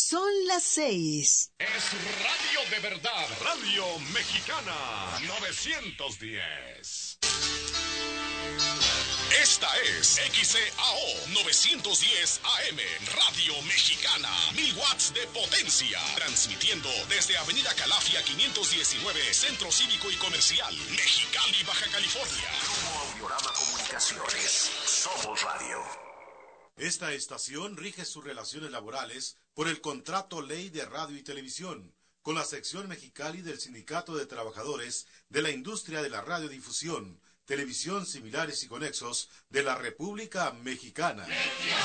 Son las 6. Es radio de verdad, Radio Mexicana 910. Esta es XCAO 910 AM, Radio Mexicana, 1000 watts de potencia, transmitiendo desde Avenida Calafia 519, Centro Cívico y Comercial, Mexicali, Baja California. Audiorama Comunicaciones, somos radio. Esta estación rige sus relaciones laborales por el Contrato Ley de Radio y Televisión, con la sección Mexicali del Sindicato de Trabajadores de la Industria de la Radiodifusión, Televisión Similares y Conexos de la República Mexicana.